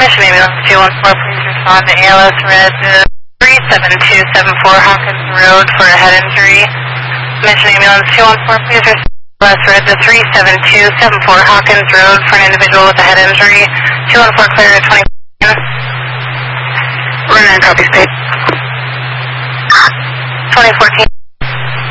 Mission Ambulance 214, please respond to ALS Red 37274 Hawkins Road for a head injury. Mission Ambulance 214, please respond to ALS Red 37274 Hawkins Road for an individual with a head injury. 214 clear to 20. Run and copy state. 2014.